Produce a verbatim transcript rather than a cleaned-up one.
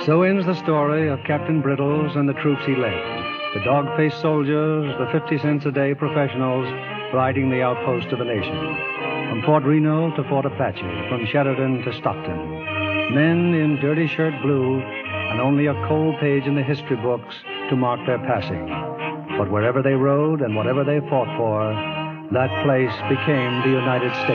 So ends the story of Captain Brittles and the troops he led. The dog-faced soldiers, the fifty cents a day professionals riding the outpost of the nation. From Fort Reno to Fort Apache, from Sheridan to Stockton. Men in dirty shirt blue and only a cold page in the history books to mark their passing. But wherever they rode and whatever they fought for, that place became the United States.